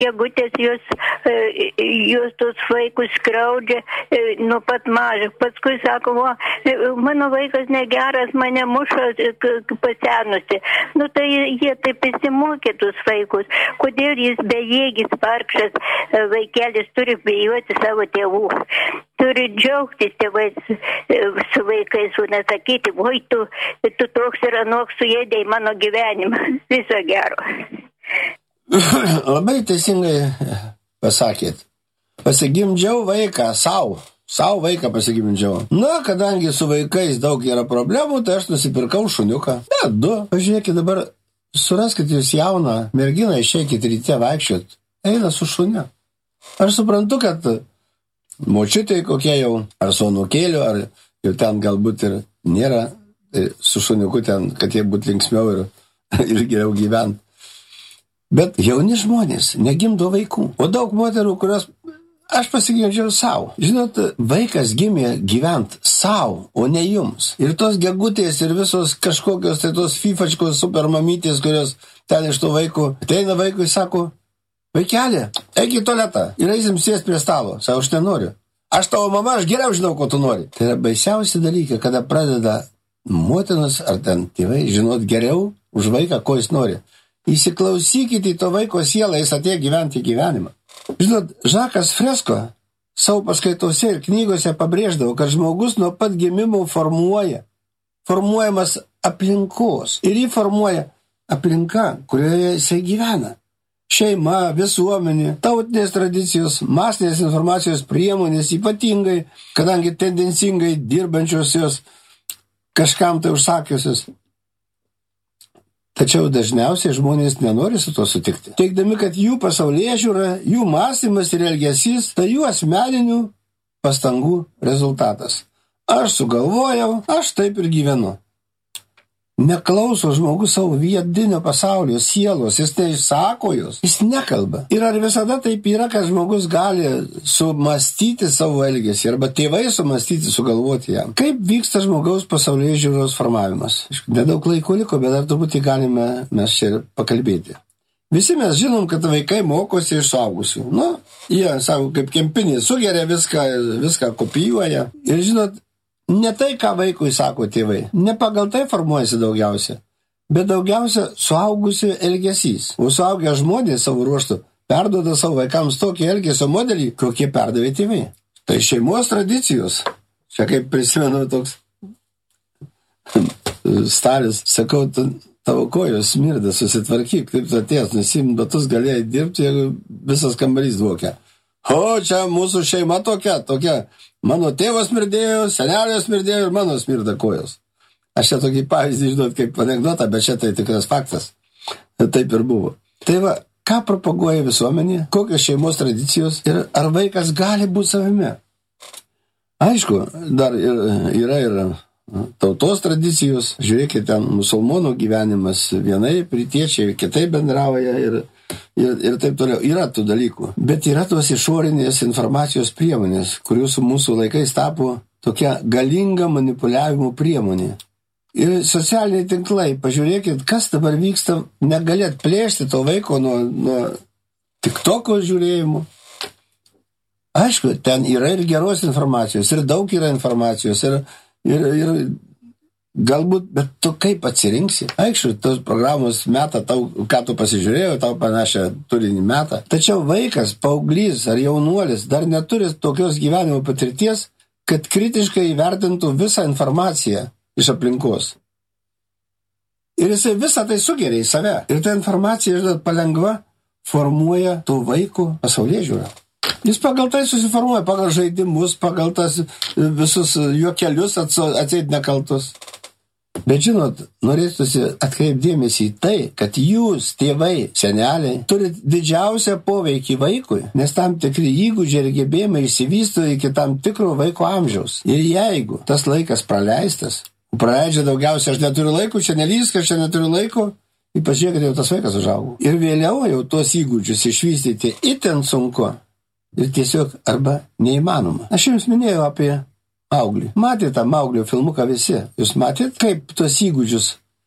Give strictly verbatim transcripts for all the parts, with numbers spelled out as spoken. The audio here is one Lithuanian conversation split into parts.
gegutės jos, jos tos vaikus skriaudžia nuo pat mažo. Paskui sako, o, mano vaikas negeras, mane muša pasenusi. Nu tai jie taip įsimokė tus vaikus. Kodėl jis bejėgis, vargšas vaikelis turi bijoti savo tėvų. Turi džiaugtis tėvais su vaikais, o nesakyti, oi tu, tu toks ir anoks suėdėjai mano gyvenimą. Viso gero. Labai teisingai pasakėt. Pasigimdžiau vaiką savo. Savo vaiką pasigimdžiau. Na, kadangi su vaikais daug yra problemų, tai aš nusipirkau šuniuką. Ne, du. Pažiūrėkit dabar, suraskit jūs jauną merginą, išeikit ryte vaikščiot. Eina su šuniu. Aš suprantu, kad močiutė kokie jau, ar su anūkėliu, ar jau ten galbūt ir nėra, tai su šuniuku ten, kad jie būtų linksmiau ir, ir geriau gyvent. Bet jauni žmonės negimdo vaikų. O daug moterų, kurios aš pasigimdžiau savo. Žinot, vaikas gimė gyvent savo, o ne jums. Ir tos gegutės ir visos kažkokios tai tos fifačkos supermamytės, kurios ten iš to vaikų, ateina vaikui, sako, vaikelė, eik į tualetą ir eisim sės prie stalo. Sako, aš nenoriu. Aš tavo mama, aš geriau žinau, ko tu nori. Tai yra baisiausi dalykai, kada pradeda motinos ar ten tėvai žinot geriau už vaiką, ko jis nori. Įsiklausykite į to vaiko sielą, jis atėjo gyventi gyvenimą. Žinot, Žakas Fresko savo paskaitose ir knygose pabrėždavo, kad žmogus nuo pat gimimo formuoja, formuojamas aplinkos. Ir jį formuoja aplinka, kurioje jisai gyvena. Šeima, visuomenė, tautinės tradicijos, masinės informacijos priemonės, ypatingai, kadangi tendencingai dirbančios jos kažkam tai užsakiusios. Tačiau dažniausiai žmonės nenori su to sutikti. Teigdami, kad jų pasaulėžiūra, jų mąstymas ir elgesys, tai jų asmeninių pastangų rezultatas. Aš sugalvojau, aš taip ir gyvenu. Neklauso žmogus savo vidinio pasaulio, sielos, jis neišsako jos, jis nekalba. Ir ar visada taip yra, kad žmogus gali sumastyti savo elgesį, arba tėvai sumastyti, sugalvoti jam? Kaip vyksta žmogaus pasaulyje žiūros formavimas? Nedaug laiko liko, bet dar truputį galime mes čia pakalbėti. Visi mes žinom, kad vaikai mokosi iš suaugusių. Nu, jie, sako, kaip kempinė, sugeria viską, viską kopijuoja. Ir žinot, ne tai, ką vaikui sako tėvai, ne pagal tai formuojasi daugiausia, bet daugiausia suaugusių elgesys. O suaugę žmonės savo ruoštų perduoda savo vaikams tokį elgesio modelį, kokie perdavė tėvai. Tai šeimos tradicijos. Čia kaip prisimenu toks staris, sakau, tavo kojos smirda, susitvarkyk, kaip tu atėjęs, nusimt batus galėjai dirbti, jeigu visas kambarys dvokia. O, čia mūsų šeima tokia, tokia. Mano tėvas smirdėjo, senelės smirdėjo ir mano smirda kojos. Aš čia tokį pavyzdį žinot kaip anekdotą, bet čia tai tikras faktas. Taip ir buvo. Tai va, ką propaguoja visuomenė, kokios šeimos tradicijos ir ar vaikas gali būti savimi. Aišku, dar yra ir tautos tradicijos, žiūrėkite, ten musulmonų gyvenimas vienai, rytiečiai kitai bendrauja ir, ir, ir taip toliau. Yra tų dalykų, bet yra tos išorinės informacijos priemonės, kurių su mūsų laikais tapo tokia galinga manipuliavimo priemonė. Ir socialiniai tinklai, pažiūrėkit, kas dabar vyksta, negalėt plėšti to vaiko nuo, nuo TikToko žiūrėjimo. Aišku, ten yra ir geros informacijos, ir daug yra informacijos, ir Ir, ir galbūt, bet tu kaip atsirinksi? Aišku, tos programos meta tau, ką tu pasižiūrėjau, tau panašią turinį meta. Tačiau vaikas, paauglys ar jaunuolis dar neturi tokios gyvenimo patirties, kad kritiškai įvertintų visą informaciją iš aplinkos. Ir jisai visą tai sugeria į save. Ir ta informacija, žinot, palengva formuoja tų vaikų pasaulėžiūrą. Jis pagal tai susiformuoja, pagal žaidimus, pagal tas visus juokelius atseit nekaltus. Bet žinot, norėtųsi atkreipdėmėsi į tai, kad jūs, tėvai, seneliai, turit didžiausią poveikį vaikui, nes tam tikri įgūdžiai ir gebėjimai išsivysto iki tam tikro vaiko amžiaus. Ir jeigu tas laikas praleistas, praleidžia daugiausia, aš neturiu laiko, čia nelyskas, čia neturiu laiko, ypač žiūrėkite, jau tas vaikas užaugo. Ir vėliau jau tuos įgūdžius išvystyti itin sunku. Ir tiesiog arba neįmanoma. Aš jums minėjau apie Mauglį. Matėte tą Mauglio filmuką visi? Jūs matėte, kaip tuos įgūdžius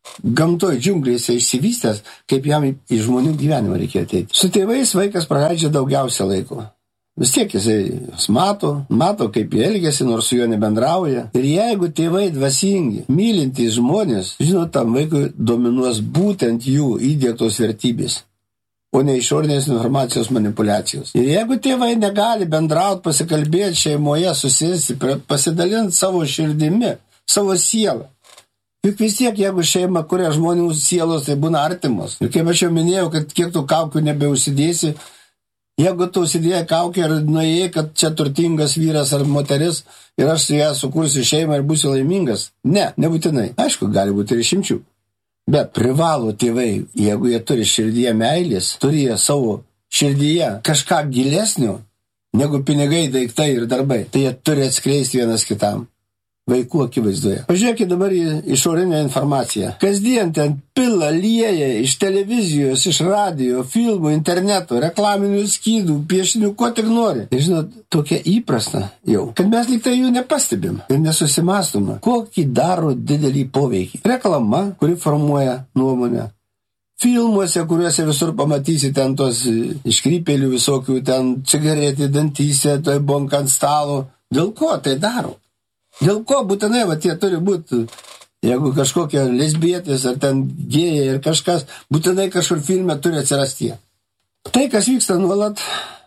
gamtoj džiunglėse išsivystęs, kaip jam į žmonių gyvenimą reikia ateiti. Su tėvais vaikas praleidžia daugiausia laiko. Vis tiek jisai jis mato, mato, kaip jie elgiasi, nors su juo nebendrauja. Ir jeigu tėvai dvasingi, mylintys žmonės, žinot, tam vaikui dominuos būtent jų įdėtos vertybės, o ne išorinės informacijos manipulacijos. Ir jeigu tėvai negali bendrauti, pasikalbėti šeimoje, susėsti, pasidalinti savo širdimi, savo sielą. Juk vis tiek, jeigu šeima kuria žmonių sielos, tai būna artimos. Ir kaip aš jau minėjau, kad kiek tų kaukių nebeužsidėsi, jeigu tu užsidėjai kaukę ir nuėjai, kad čia turtingas vyras ar moteris ir aš su ją sukursiu šeimą ir būsiu laimingas. Ne, nebūtinai. Aišku, gali būti ir išimčių. Bet privalo tėvai, jeigu jie turi širdyje meilės, turi jie savo širdyje kažką gilesnio negu pinigai, daiktai ir darbai, tai jie turi atskleisti vienas kitam. Vaikų akivaizdoje. Pažiūrėkit dabar į išorinę informaciją. Kasdien ten pila, lieja iš televizijos, iš radijo, filmų, interneto, reklaminių skydų, piešinių, ko tik nori. Ir žinot, tokia įprasta jau, kad mes lyg tai jų nepastebim ir nesusimastome, kokį daro didelį poveikį. Reklama, kuri formuoja nuomonę. Filmuose, kuriuose visur pamatysi ten tos iškrypėlių visokių, ten cigaretį dantyse, toj bonka ant stalo. Dėl ko tai daro? Dėl ko būtinai, va, tie turi būti, jeigu kažkokia lesbietės ar ten gėjai ir kažkas, būtinai kažkur filme turi atsirasti. Tai, kas vyksta nuolat,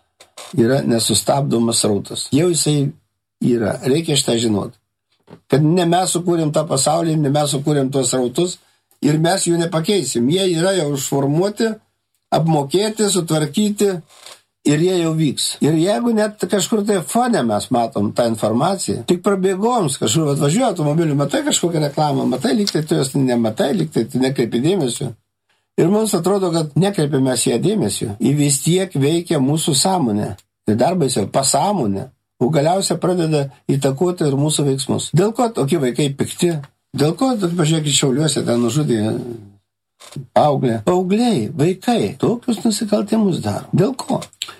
yra nesustabdomas srautas. Jau jisai yra, reikia šitą žinoti. Kad ne mes sukūrėm tą pasaulį, ne mes sukūrėm tuos srautus ir mes jų nepakeisim. Jie yra jau užformuoti, apmokėti, sutvarkyti. Ir jie jau vyks. Ir jeigu net kažkur tai fone mes matom tą informaciją, tik prabėgoms, kažkur atvažiuoja automobiliu, matai kažkokią reklamą, matai, lyg tai tu jos nematai, lyg tai tu nekreipi dėmesio. Ir mums atrodo, kad nekreipiame ją dėmesio. Į vis tiek veikia mūsų sąmonė. Ir darbais jau pasąmonė. O galiausia pradeda įtakoti ir mūsų veiksmus. Dėl ko tokie vaikai pikti? Dėl ko, pažiūrėkit, Šiauliuose ten nužudė paauglė. Paaugliai, vaikai, tokius nusikaltimus daro. Dėl ko?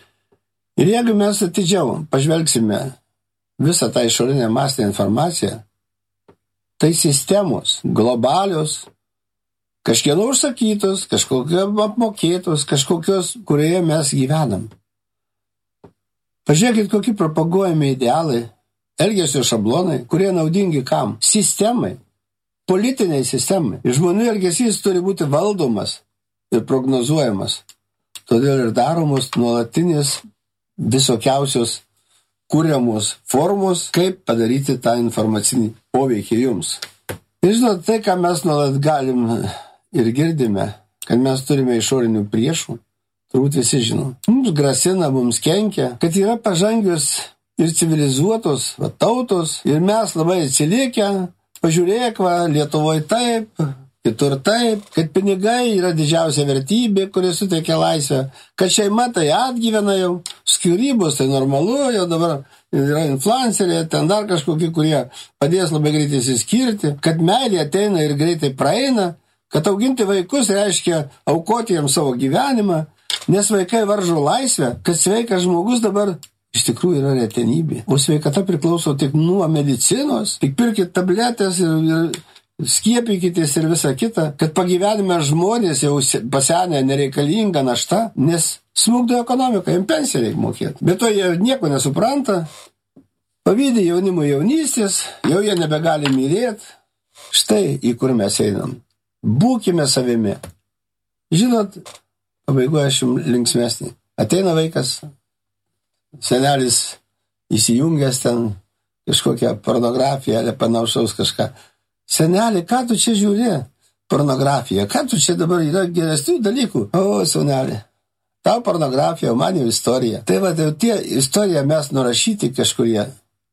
Ir jeigu mes atidžiau pažvelgsime visą tą išorinę masinę informaciją, tai sistemos globalios, kažkieno užsakytos, kažkokio apmokėtos, kažkokios, kurioje mes gyvenam. Pažiūrėkit, kokie propaguojami idealai, elgesio šablonai, kurie naudingi kam? Sistemai. Politiniai sistemai. Ir žmonių elgesys turi būti valdomas ir prognozuojamas. Todėl ir daromos nuolatinės visokiausios kuriamos formos, kaip padaryti tą informacinį poveikį jums. Ir žinot, tai, ką mes nuolat galim ir girdime, kad mes turime išorinių priešų, turbūt visi žinom. Mums grasina, mums kenkia, kad yra pažangios ir civilizuotos va, tautos ir mes labai atsiliekę. Pažiūrėk, va, Lietuvoje taip, kitur taip, kad pinigai yra didžiausia vertybė, kuri suteikia laisvę, kad šeima tai atgyvena jau, skyrybos tai normalu, jau dabar yra influenceriai, ten dar kažkokie, kurie padės labai greitai įsiskirti, kad meilė ateina ir greitai praeina, kad auginti vaikus reiškia aukoti jiems savo gyvenimą, nes vaikai varžo laisvę, kad sveikas žmogus dabar iš tikrųjų yra retenybė. O sveikata priklauso tik nuo medicinos, tik pirkit tabletės ir, ir skiepykitės ir visa kita, kad pagyvenime žmonės jau pasenę nereikalinga našta, nes smukdo ekonomiką, jiems pensiją reikia mokėti. Bet to jie nieko nesupranta, pavydė jaunimo jaunystės, jau jie nebegali mylėti. Štai į kur mes einam. Būkime savimi. Žinot, pabaigoje aš jums linksmesnį. Ateina vaikas, senelis įsijungęs ten kažkokią pornografiją, ar panašaus kažką. Seneli, ką tu čia žiūri? Pornografija. Ką tu čia dabar yra geresnių dalykų? O, seneli, tau pornografija, o man jau istorija. Tai va, tai tie istoriją mes nurašyti kažkurie.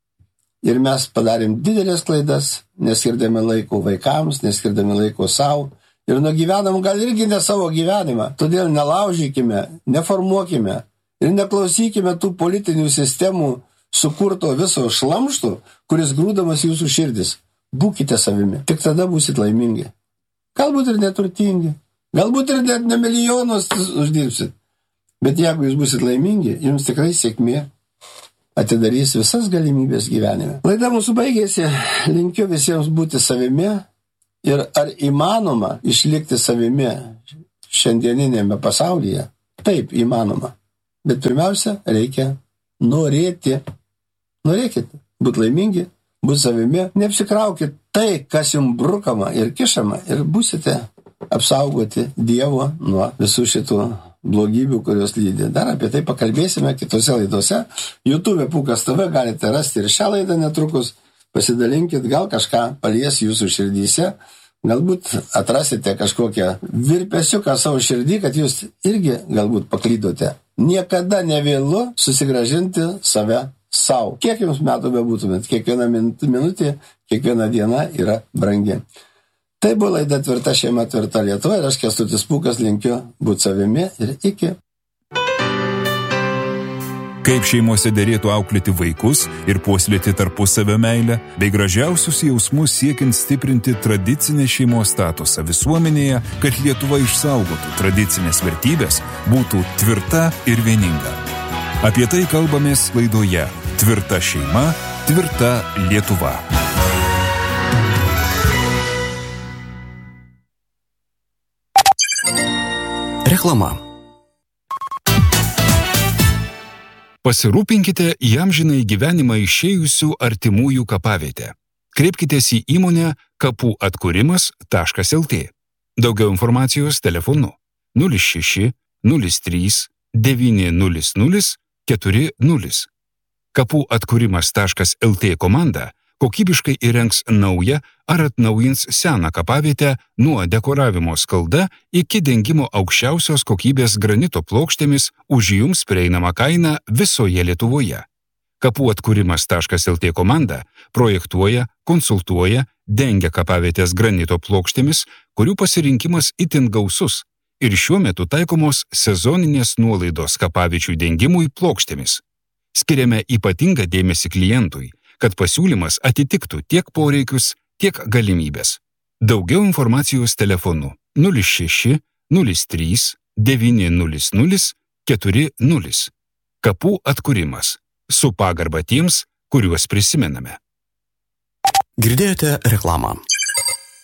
Ir mes padarėm didelės klaidas, neskirdami laiko vaikams, neskirdami laiko savo. Ir nugyvenam gal irgi ne savo gyvenimą. Todėl nelaužykime, neformuokime. Ir neklausykime tų politinių sistemų sukurto viso šlamšto, kuris grūdamas jūsų širdis. Būkite savimi. Tik tada būsit laimingi. Galbūt ir neturtingi. Galbūt ir net ne milijonus uždirbsit. Bet jeigu jūs būsit laimingi, jums tikrai sėkmė atidarys visas galimybės gyvenime. Laida mūsų baigėsi. Linkiu visiems būti savimi Ir ar įmanoma išlikti savimi šiandieninėme pasaulyje? Taip, įmanoma. Bet pirmiausia, reikia norėti. Norėkit būti laimingi, būti savimi. Neapsikraukit tai, kas jums brukama ir kišama, ir būsite apsaugoti Dievo nuo visų šitų blogybių, kurios lydi. Dar apie tai pakalbėsime kitose laidose. YouTube Pūkas T V galite rasti ir šią laidą netrukus. Pasidalinkit, gal kažką palies jūsų širdyse. Galbūt atrasite kažkokią virpesiuką savo širdį, kad jūs irgi galbūt paklydote. Niekada nevėlu susigrąžinti save savo. Kiek jums metų bebūtumėt, kiekviena minutė, kiekviena diena yra brangi. Tai buvo laida Tvirta šeima, tvirta Lietuva ir aš Kęstutis Pūkas linkiu būti savimi ir iki. Kaip šeimose derėtų auklėti vaikus ir puoselėti tarpusavio meilę, bei gražiausius jausmus siekiant stiprinti tradicinę šeimos statusą visuomenėje, kad Lietuva išsaugotų tradicinės vertybės, būtų tvirta ir vieninga. Apie tai kalbamės laidoje Tvirta šeima, tvirta Lietuva. Reklama. Pasirūpinkite įamžinai gyvenimą išėjusių artimųjų kapavietę. Kreipkitės į įmonę kapų atkūrimas taškas el tė. Daugiau informacijos telefonu nulis šeši nulis trys devyni nulis nulis keturi nulis. kapų atkūrimas taškas el tė komanda kokybiškai įrengs naują ar atnaujins seną kapavietę nuo dekoravimo skalda iki dengimo aukščiausios kokybės granito plokštėmis už jums prieinamą kainą visoje Lietuvoje. kapų atkūrimas taškas el tė komanda projektuoja, konsultuoja, dengia kapavietės granito plokštėmis, kurių pasirinkimas itin gausus ir šiuo metu taikomos sezoninės nuolaidos kapaviečių dengimui plokštėmis. Skiriame ypatingą dėmesį klientui, kad pasiūlymas atitiktų tiek poreikius, tiek galimybės. Daugiau informacijos telefonu nulis šeši nulis trys devyni nulis nulis keturi nulis. Kapų atkūrimas. Su pagarba tiems, kuriuos prisimename. Girdėjote reklamą.